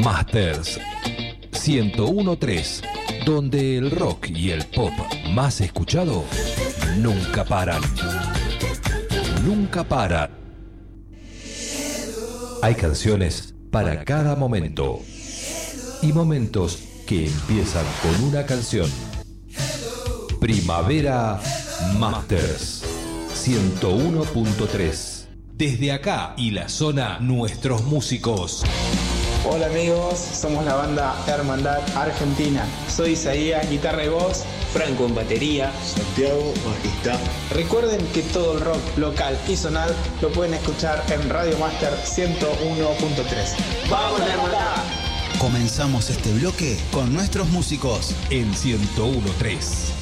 Masters 101.3, donde el rock y el pop más escuchado nunca paran. Nunca paran. Hay canciones para cada momento y momentos que empiezan con una canción. Primavera Masters 101.3. Desde acá y la zona, nuestros músicos. Hola amigos, somos la banda Hermandad Argentina. Soy Isaías, guitarra y voz. Franco en batería. Santiago, bajista. Recuerden que todo el rock local y zonal lo pueden escuchar en Radio Master 101.3. ¡Vamos la hermandad! Comenzamos este bloque con nuestros músicos en 101.3.